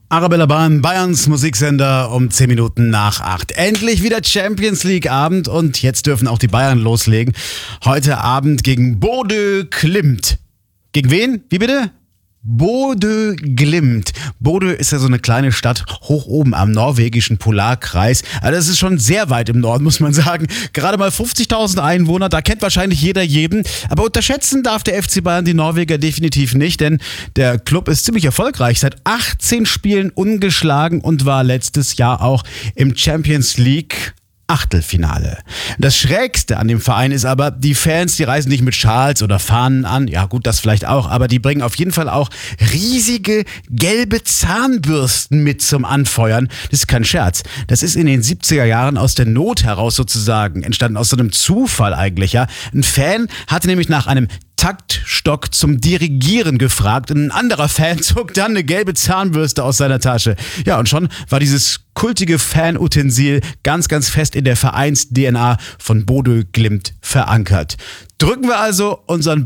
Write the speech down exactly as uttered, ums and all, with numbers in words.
Arabella Bahn, Bayerns Musiksender um zehn Minuten nach acht. Endlich wieder Champions League Abend und jetzt dürfen auch die Bayern loslegen. Heute Abend gegen Bodø Glimt. Gegen wen? Wie bitte? Bodø Glimt. Bodø ist ja so eine kleine Stadt hoch oben am norwegischen Polarkreis. Also das ist schon sehr weit im Norden, muss man sagen. Gerade mal fünfzigtausend Einwohner, da kennt wahrscheinlich jeder jeden. Aber unterschätzen darf der F C Bayern die Norweger definitiv nicht, denn der Club ist ziemlich erfolgreich. Seit achtzehn Spielen ungeschlagen und war letztes Jahr auch im Champions League Achtelfinale. Das Schrägste an dem Verein ist aber, die Fans, die reisen nicht mit Schals oder Fahnen an, ja gut, das vielleicht auch, aber die bringen auf jeden Fall auch riesige gelbe Zahnbürsten mit zum Anfeuern. Das ist kein Scherz. Das ist in den siebziger Jahren aus der Not heraus sozusagen entstanden, aus so einem Zufall eigentlich, ja. Ein Fan hatte nämlich nach einem Taktstock zum Dirigieren gefragt und ein anderer Fan zog dann eine gelbe Zahnbürste aus seiner Tasche. Ja, und schon war dieses kultige Fanutensil ganz, ganz fest in der Vereins-D N A von Bodø Glimt verankert. Drücken wir also unseren